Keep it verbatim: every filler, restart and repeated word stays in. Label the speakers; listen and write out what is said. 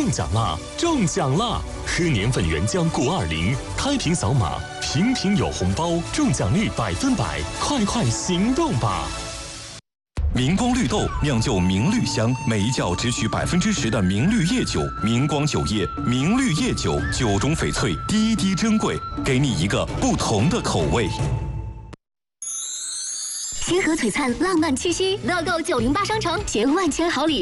Speaker 1: 中奖啦！中奖啦！喝年份原浆钴二零，开瓶扫码，瓶瓶有红包，中奖率百分百，快快行动吧！明光绿豆酿就明绿香，每一窖只取百分之十的明绿叶酒。明光酒业明绿叶酒，酒中翡翠，滴滴珍贵，给你一个不同的口味。
Speaker 2: 星河璀璨，浪漫气息，乐购九零八商城携万千好礼，